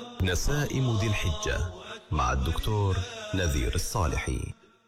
نسائم ذي الحجة مع الدكتور نذير الصالحي.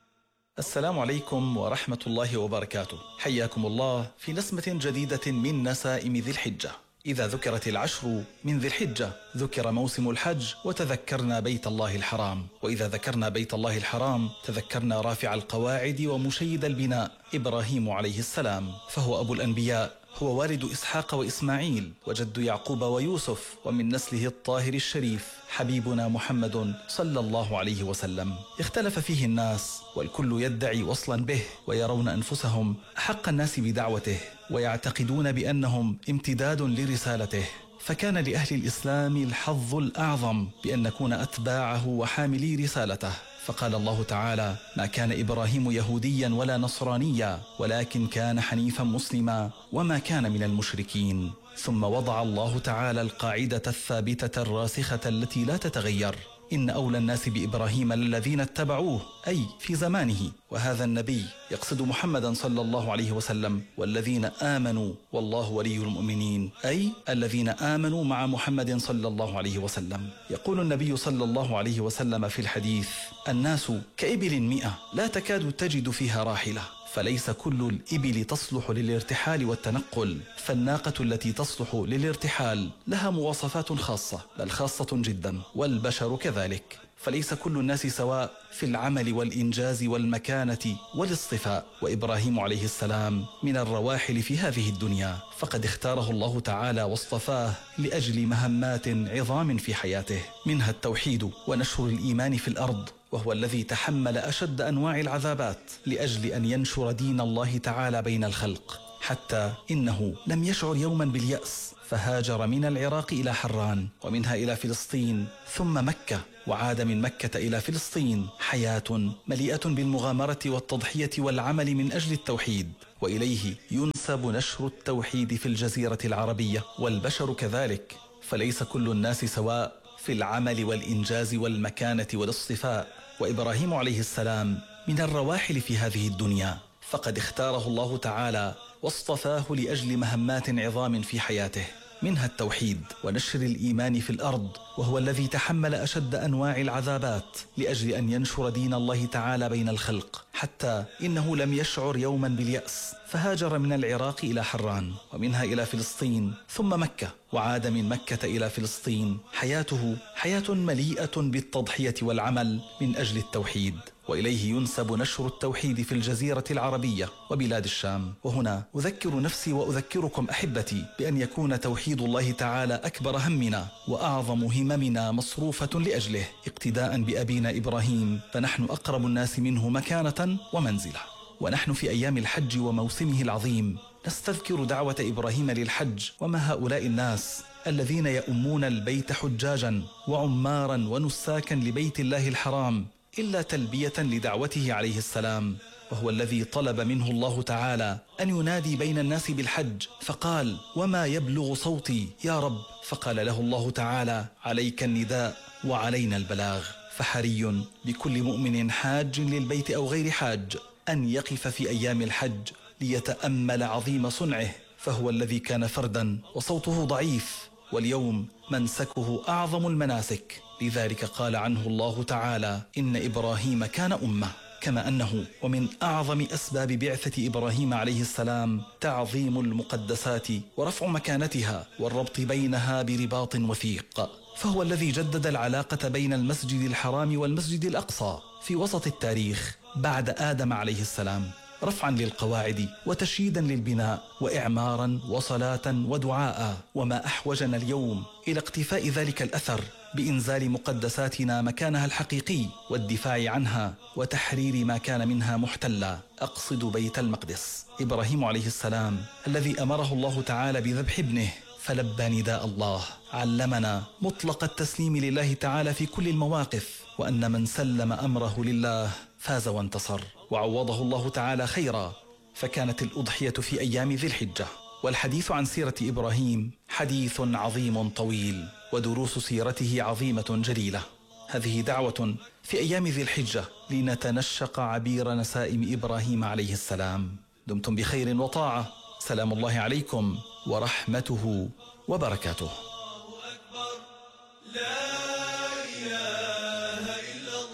السلام عليكم ورحمة الله وبركاته. حياكم الله في نسمة جديدة من نسائم ذي الحجة. إذا ذكرت العشر من ذي الحجة ذكر موسم الحج وتذكرنا بيت الله الحرام، وإذا ذكرنا بيت الله الحرام تذكرنا رافع القواعد ومشيد البناء إبراهيم عليه السلام، فهو أبو الأنبياء، هو والد إسحاق وإسماعيل وجد يعقوب ويوسف، ومن نسله الطاهر الشريف حبيبنا محمد صلى الله عليه وسلم. اختلف فيه الناس والكل يدعي وصلا به، ويرون أنفسهم أحق الناس بدعوته، ويعتقدون بأنهم امتداد لرسالته. فكان لأهل الإسلام الحظ الأعظم بأن نكون أتباعه وحاملي رسالته. فقال الله تعالى: ما كان إبراهيم يهوديا ولا نصرانيا ولكن كان حنيفا مسلما وما كان من المشركين. ثم وضع الله تعالى القاعدة الثابتة الراسخة التي لا تتغير: إن أولى الناس بإبراهيم الذين اتبعوه، أي في زمانه، وهذا النبي يقصد محمدا صلى الله عليه وسلم، والذين آمنوا والله ولي المؤمنين، أي الذين آمنوا مع محمد صلى الله عليه وسلم. يقول النبي صلى الله عليه وسلم في الحديث: الناس كإبل 100 لا تكاد تجد فيها راحلة، فليس كل الإبل تصلح للارتحال والتنقل، فالناقة التي تصلح للارتحال لها مواصفات خاصة، بل خاصة جدا، والبشر كذلك. فليس كل الناس سواء في العمل والإنجاز والمكانة والاصطفاء، وإبراهيم عليه السلام من الرواحل في هذه الدنيا، فقد اختاره الله تعالى واصطفاه لأجل مهمات عظام في حياته، منها التوحيد ونشر الإيمان في الأرض، وهو الذي تحمل أشد أنواع العذابات لأجل أن ينشر دين الله تعالى بين الخلق، حتى إنه لم يشعر يوما باليأس، فهاجر من العراق إلى حران، ومنها إلى فلسطين، ثم مكة، وعاد من مكة إلى فلسطين. حياة مليئة بالمغامرة والتضحية والعمل من أجل التوحيد، وإليه ينسب نشر التوحيد في الجزيرة العربية، والبشر كذلك، فليس كل الناس سواء في العمل والإنجاز والمكانة والاصطفاء، وإبراهيم عليه السلام من الرواحل في هذه الدنيا، فقد اختاره الله تعالى واصطفاه لأجل مهمات عظام في حياته، منها التوحيد ونشر الإيمان في الأرض، وهو الذي تحمل أشد أنواع العذابات لأجل أن ينشر دين الله تعالى بين الخلق، حتى إنه لم يشعر يوما باليأس، فهاجر من العراق إلى حران، ومنها إلى فلسطين، ثم مكة، وعاد من مكة إلى فلسطين. حياته حياة مليئة بالتضحية والعمل من أجل التوحيد، وإليه ينسب نشر التوحيد في الجزيرة العربية وبلاد الشام. وهنا أذكر نفسي وأذكركم أحبتي بأن يكون توحيد الله تعالى أكبر همنا وأعظم هممنا مصروفة لأجله، اقتداء بأبينا إبراهيم، فنحن أقرب الناس منه مكانة ومنزلة. ونحن في أيام الحج وموسمه العظيم نستذكر دعوة إبراهيم للحج، وما هؤلاء الناس الذين يؤمون البيت حجاجا وعمارا ونساكا لبيت الله الحرام إلا تلبية لدعوته عليه السلام، وهو الذي طلب منه الله تعالى أن ينادي بين الناس بالحج، فقال: وما يبلغ صوتي يا رب؟ فقال له الله تعالى: عليك النداء وعلينا البلاغ. فحري بكل مؤمن حاج للبيت أو غير حاج أن يقف في أيام الحج ليتأمل عظيم صنعه، فهو الذي كان فردا وصوته ضعيف، واليوم منسكه أعظم المناسك، لذلك قال عنه الله تعالى: إن إبراهيم كان أمة. كما أنه ومن أعظم أسباب بعثة إبراهيم عليه السلام تعظيم المقدسات ورفع مكانتها والربط بينها برباط وثيق، فهو الذي جدد العلاقة بين المسجد الحرام والمسجد الأقصى في وسط التاريخ بعد آدم عليه السلام، رفعا للقواعد وتشييدا للبناء وإعمارا وصلاة ودعاء. وما أحوجنا اليوم إلى اقتفاء ذلك الأثر بإنزال مقدساتنا مكانها الحقيقي والدفاع عنها وتحرير ما كان منها محتلا، أقصد بيت المقدس. إبراهيم عليه السلام الذي أمره الله تعالى بذبح ابنه فلبى نداء الله، علمنا مطلق التسليم لله تعالى في كل المواقف، وأن من سلم أمره لله فاز وانتصر، وعوضه الله تعالى خيرا، فكانت الأضحية في أيام ذي الحجة. والحديث عن سيرة إبراهيم حديث عظيم طويل، ودروس سيرته عظيمة جليلة. هذه دعوة في أيام ذي الحجة لنتنشق عبير نسائم إبراهيم عليه السلام. دمتم بخير وطاعة، سلام الله عليكم ورحمته وبركاته. لا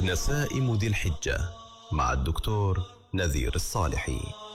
نسائم ذي الحجة مع الدكتور نذير الصالحي.